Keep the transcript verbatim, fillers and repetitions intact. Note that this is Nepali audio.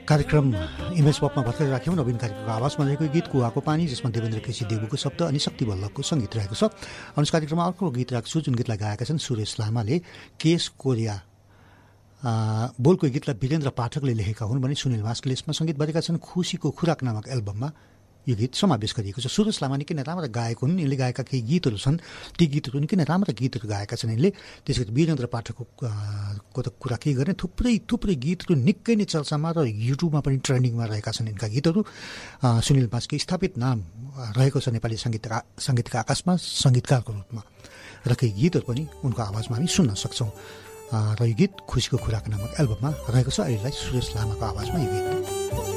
कार्यक्रम इमेज पपमा भर्खर राख्यौँ नवीन कार्यक्रमको आवाजमा रहेको गीत कुवाको पानी, जसमा देवेन्द्र केसी देवको शब्द अनि शक्ति बल्लभको सङ्गीत रहेको छ। अनि कार्यक्रममा अर्को गीत राख्छु, जुन गीतलाई गाएका छन् सुरेश लामाले। केस कोरिया बोलको गीतलाई वीरेन्द्र पाठकले लेखेका हुन् भने सुनिल मास्कले यसमा सङ्गीत भरेका छन्। खुसीको खुराक नामक एल्बममा यो गीत समावेश गरिएको छ। सुरेश लामा निकै नै राम्रा गायक हुन्। यिनले गाएका केही गीतहरू छन्, ती गीतहरू निकै नै राम्रा गीतहरू गाएका छन् यिनले। त्यसै गरी वीरेन्द्र पाठकको को त कुरा केही गर्ने, थुप्रै थुप्रै गीतहरू निकै नै चर्चामा र युट्युबमा पनि ट्रेन्डिङमा रहेका छन् यिनका गीतहरू। सुनिल मास्कको स्थापित नाम रहेको छ नेपाली सङ्गीत सङ्गीतका आकाशमा सङ्गीतकारको रूपमा, र केही गीतहरू पनि उनको आवाजमा हामी सुन्न सक्छौँ। र यो गीत खुसीको खुराक नामक एल्बममा रहेको छ। अहिलेलाई सुरेश लामाको आवाजमा यो गीत।